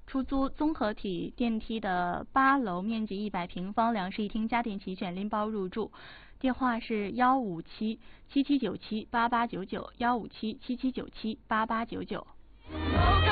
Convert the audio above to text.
出租综合体电梯的8楼，面积100平方，两室一厅，家电齐全，拎包入住。电话是157-7797-8899，157-7797-8899。